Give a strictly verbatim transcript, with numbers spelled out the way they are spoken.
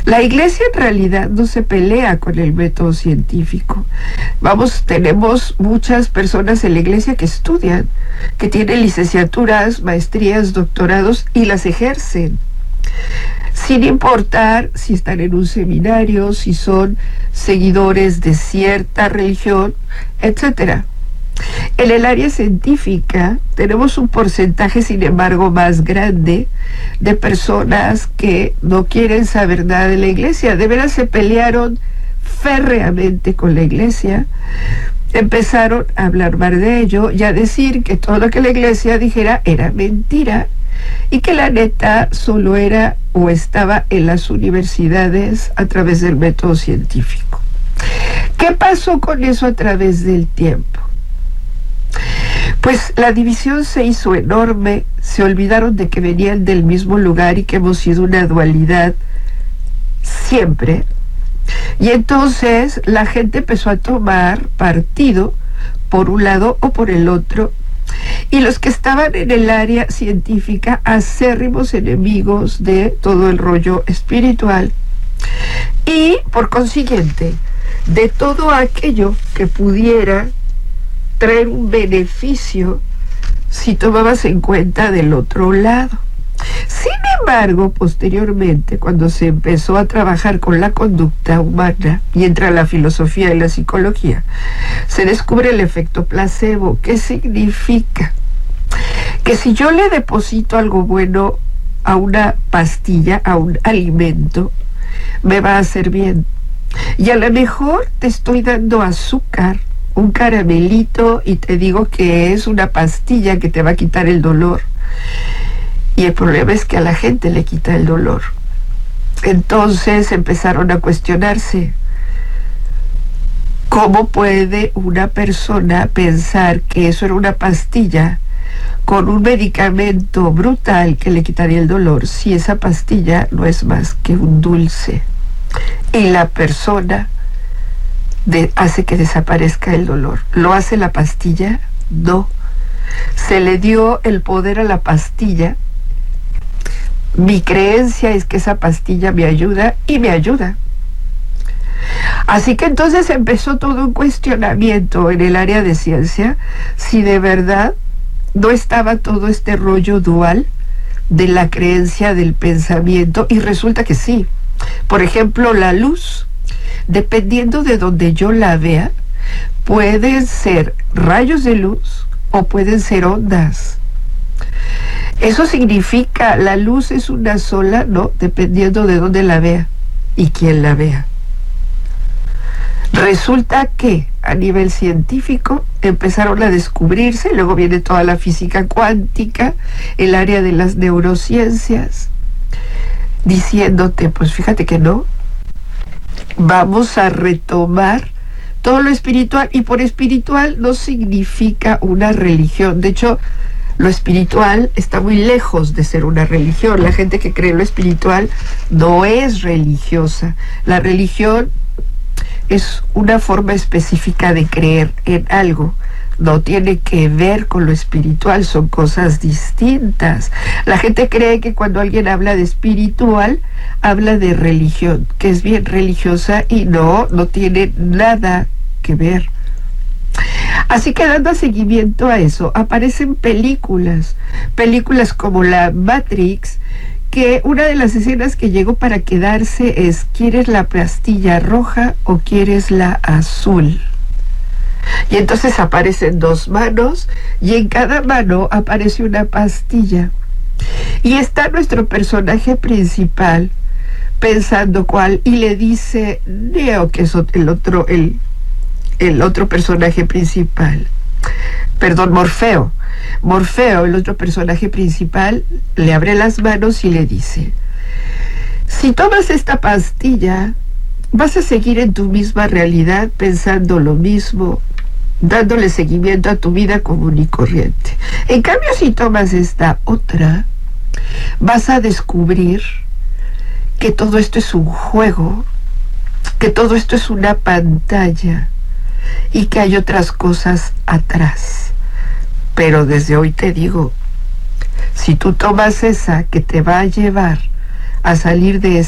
La iglesia en realidad no se pelea con el método científico. Vamos, tenemos muchas personas en la iglesia que estudian, que tienen licenciaturas, maestrías, doctorados y las ejercen, sin importar si están en un seminario, si son seguidores de cierta religión, etcétera. En el área científica tenemos un porcentaje, sin embargo, más grande de personas que no quieren saber nada de la iglesia. De veras se pelearon férreamente con la iglesia, empezaron a hablar mal de ello y a decir que todo lo que la iglesia dijera era mentira y que la neta solo era o estaba en las universidades a través del método científico. ¿Qué pasó con eso a través del tiempo? Pues la división se hizo enorme, se olvidaron de que venían del mismo lugar y que hemos sido una dualidad siempre. Y entonces la gente empezó a tomar partido por un lado o por el otro. Y los que estaban en el área científica, acérrimos enemigos de todo el rollo espiritual. Y por consiguiente, de todo aquello que pudiera traer un beneficio si tomabas en cuenta del otro lado. Sin embargo, posteriormente, cuando se empezó a trabajar con la conducta humana y entra la filosofía y la psicología, se descubre el efecto placebo. ¿Qué significa? Que si yo le deposito algo bueno a una pastilla, a un alimento, me va a hacer bien. Y a lo mejor te estoy dando azúcar, un caramelito, y te digo que es una pastilla que te va a quitar el dolor. Y el problema es que a la gente le quita el dolor. Entonces empezaron a cuestionarse. ¿Cómo puede una persona pensar que eso era una pastilla con un medicamento brutal que le quitaría el dolor si esa pastilla no es más que un dulce? Y la persona De, hace que desaparezca el dolor. ¿Lo hace la pastilla? No. Se le dio el poder a la pastilla. Mi creencia es que esa pastilla me ayuda y me ayuda. Así que entonces empezó todo un cuestionamiento en el área de ciencia, si de verdad no estaba todo este rollo dual de la creencia, del pensamiento, y resulta que sí. Por ejemplo, la luz, dependiendo de donde yo la vea, pueden ser rayos de luz o pueden ser ondas. Eso significa, la luz es una sola, ¿no? Dependiendo de dónde la vea y quién la vea. Resulta que a nivel científico empezaron a descubrirse, luego viene toda la física cuántica, el área de las neurociencias, diciéndote, pues fíjate que no, vamos a retomar todo lo espiritual, y por espiritual no significa una religión. De hecho, lo espiritual está muy lejos de ser una religión. La gente que cree en lo espiritual no es religiosa. La religión es una forma específica de creer en algo. No tiene que ver con lo espiritual, son cosas distintas. La gente cree que cuando alguien habla de espiritual, habla de religión, que es bien religiosa, y no, no tiene nada que ver. Así que, dando seguimiento a eso, aparecen películas, películas como la Matrix, que una de las escenas que llegó para quedarse es: ¿quieres la pastilla roja o quieres la azul? Y entonces aparecen dos manos, y en cada mano aparece una pastilla. Y está nuestro personaje principal pensando cuál, y le dice Neo, que es el otro, el, el otro personaje principal, perdón, Morfeo. Morfeo, el otro personaje principal, le abre las manos y le dice: si tomas esta pastilla, vas a seguir en tu misma realidad pensando lo mismo, dándole seguimiento a tu vida común y corriente. En cambio, si tomas esta otra, vas a descubrir que todo esto es un juego, que todo esto es una pantalla y que hay otras cosas atrás. Pero desde hoy te digo, si tú tomas esa que te va a llevar a salir de esa